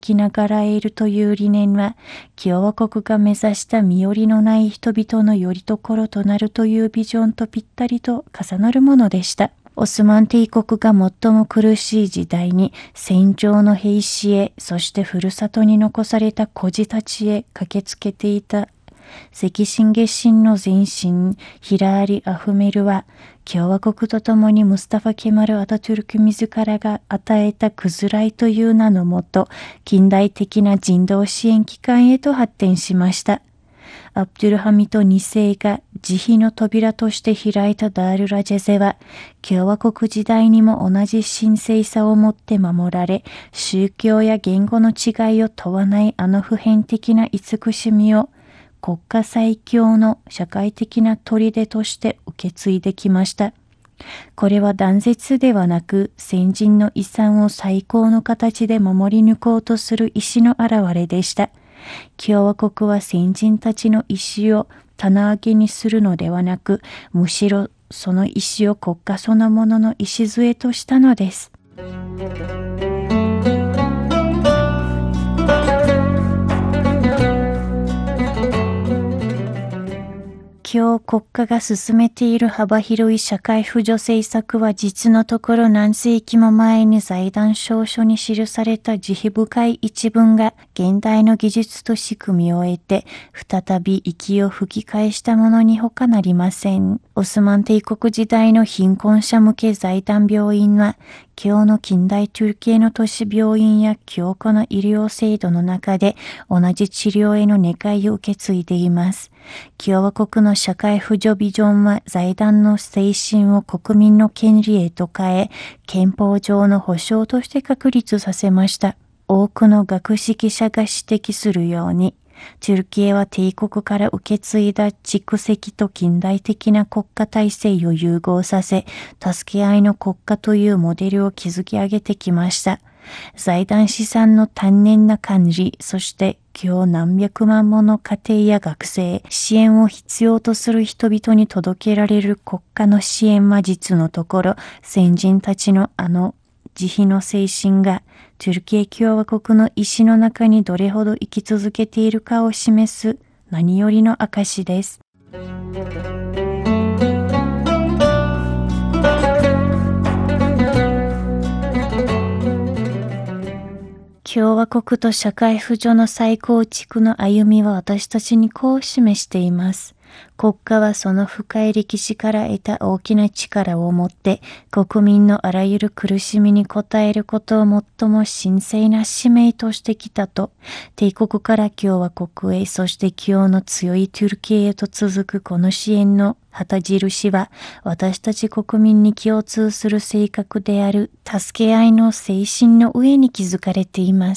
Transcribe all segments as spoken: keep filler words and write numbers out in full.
きながらえるという理念は、共和国が目指した身寄りのない人々の拠り所となるというビジョンとぴったりと重なるものでした。オスマン帝国が最も苦しい時代に戦場の兵士へ、そしてふるさとに残された孤児たちへ駆けつけていた赤新月神の前身ヒラーリ・アフメルは、共和国とともにムスタファ・ケマル・アタトゥルク自らが与えたクズライという名のもと、近代的な人道支援機関へと発展しました。アブドゥルハミドにせいが慈悲の扉として開いたダール・ラジェゼは、共和国時代にも同じ神聖さをもって守られ、宗教や言語の違いを問わないあの普遍的な慈しみを、国家最強の社会的な砦として受け継いできました。これは断絶ではなく、先人の遺産を最高の形で守り抜こうとする意志の表れでした。共和国は先人たちの意志を棚上げにするのではなく、むしろその意志を国家そのものの礎としたのです。今日国家が進めている幅広い社会扶助政策は、実のところ何世紀も前に財団証書に記された慈悲深い一文が現代の技術と仕組みを得て再び息を吹き返したものに他なりません。オスマン帝国時代の貧困者向け財団病院は、今日の近代トゥルキエの都市病院や強固な医療制度の中で同じ治療への願いを受け継いでいます。共和国の社会扶助ビジョンは、財団の精神を国民の権利へと変え、憲法上の保障として確立させました。多くの学識者が指摘するように、トゥルキエは帝国から受け継いだ蓄積と近代的な国家体制を融合させ、助け合いの国家というモデルを築き上げてきました。財団資産の丹念な管理、そして今日何百万もの家庭や学生、支援を必要とする人々に届けられる国家の支援は、実のところ先人たちのあの慈悲の精神がトゥルキエ共和国の意志の中にどれほど生き続けているかを示す何よりの証です。共和国と社会扶助の再構築の歩みは、私たちにこう示しています。国家はその深い歴史から得た大きな力を持って、国民のあらゆる苦しみに応えることを最も神聖な使命としてきたと、帝国から共和国へ、そして今日の強いトゥルキエへと続くこの支援の旗印は、私たち国民に共通する性格である助け合いの精神の上に築かれています。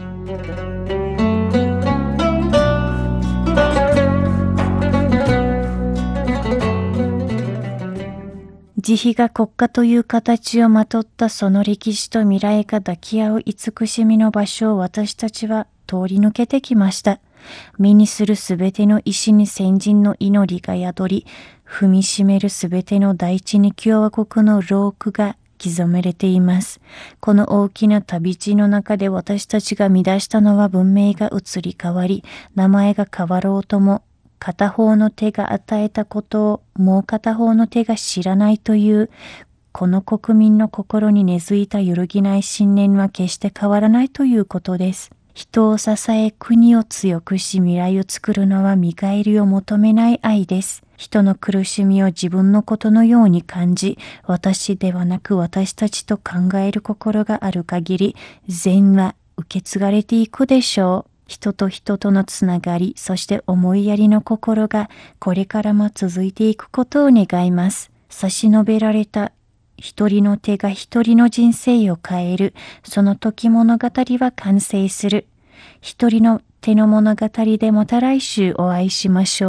慈悲が国家という形をまとったその歴史と未来が抱き合う慈しみの場所を、私たちは通り抜けてきました。目にするすべての石に先人の祈りが宿り、踏みしめるすべての大地に共和国のロークが刻まれています。この大きな旅路の中で、私たちが乱したのは、文明が移り変わり、名前が変わろうとも、片方の手が与えたことをもう片方の手が知らないという、この国民の心に根付いた揺るぎない信念は決して変わらないということです。人を支え、国を強くし、未来を作るのは見返りを求めない愛です。人の苦しみを自分のことのように感じ、私ではなく私たちと考える心がある限り、善は受け継がれていくでしょう。人と人とのつながり、そして思いやりの心がこれからも続いていくことを願います。差し伸べられた一人の手が一人の人生を変える、その時物語は完成する。一人の手の物語でまた来週お会いしましょう。